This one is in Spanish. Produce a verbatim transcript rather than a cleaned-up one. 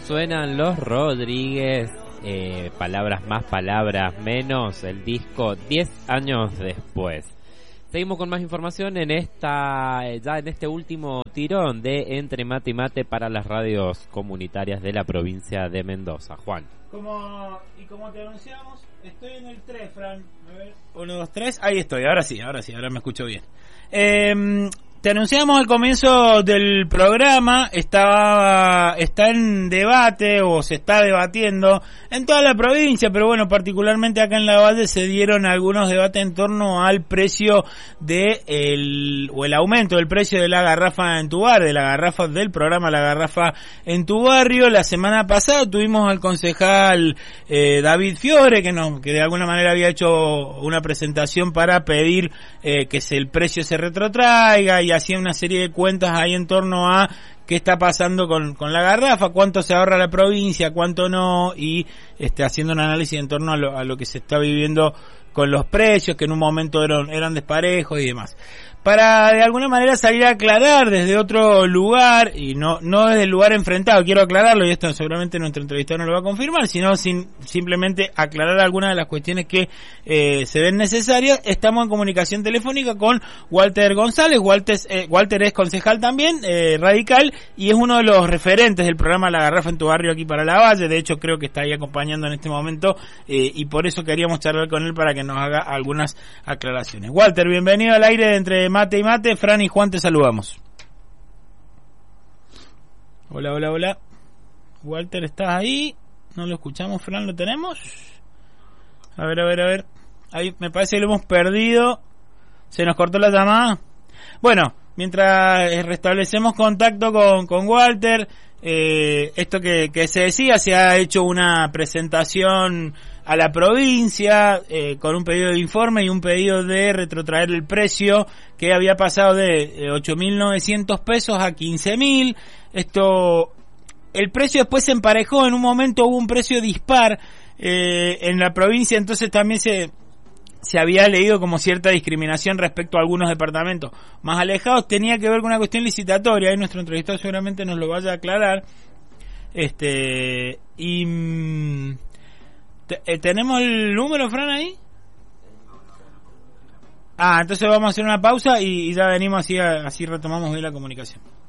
Suenan Los Rodríguez, eh, palabras más, palabras menos, el disco diez años después. Seguimos con más información en esta ya en este último tirón de Entre Mate y Mate para las radios comunitarias de la provincia de Mendoza. Juan. Como, y como te anunciamos, estoy en el tres, Fran. A ver, uno, dos, tres, ahí estoy, ahora sí, ahora sí, ahora me escucho bien. Eh... Te anunciamos al comienzo del programa, está, está en debate o se está debatiendo en toda la provincia, pero bueno, particularmente acá en La Valle se dieron algunos debates en torno al precio de el, o el aumento del precio de la garrafa en tu barrio, de la garrafa del programa La Garrafa en tu barrio. La semana pasada tuvimos al concejal eh, David Fiore, que nos, que de alguna manera había hecho una presentación para pedir eh, que se, el precio se retrotraiga y hacía una serie de cuentas ahí en torno a qué está pasando con, con la garrafa, cuánto se ahorra la provincia, cuánto no, y este, haciendo un análisis en torno a lo, a lo que se está viviendo con los precios, que en un momento eran, eran desparejos y demás. Para de alguna manera salir a aclarar desde otro lugar, y no no desde el lugar enfrentado, quiero aclararlo, y esto seguramente nuestro entrevistado no lo va a confirmar, sino sin simplemente aclarar algunas de las cuestiones que eh, se ven necesarias. Estamos en comunicación telefónica con Walter González. Walter, eh, Walter es concejal también, eh, radical, y es uno de los referentes del programa La Garrafa en tu barrio aquí para La Valle. De hecho, creo que está ahí acompañando en este momento, eh, y por eso queríamos charlar con él para que nos haga algunas aclaraciones. Walter, bienvenido al aire de Entre Mate y Mate. Fran y Juan, te saludamos. Hola, hola, hola. Walter, ¿estás ahí? No lo escuchamos, Fran, ¿lo tenemos? A ver, a ver, a ver. Ahí me parece que lo hemos perdido. Se nos cortó la llamada. Bueno, mientras restablecemos contacto con, con Walter, eh, esto que, que se decía, se ha hecho una presentación a la provincia eh, con un pedido de informe y un pedido de retrotraer el precio que había pasado de ocho mil novecientos pesos a quince mil. Esto, el precio después se emparejó, en un momento hubo un precio dispar eh, en la provincia, entonces también se se había leído como cierta discriminación respecto a algunos departamentos más alejados. Tenía que ver con una cuestión licitatoria, ahí nuestro entrevistado seguramente nos lo vaya a aclarar. Este y mm, ¿tenemos el número, Fran, ahí? Ah, entonces vamos a hacer una pausa y, y ya venimos, así así retomamos bien la comunicación.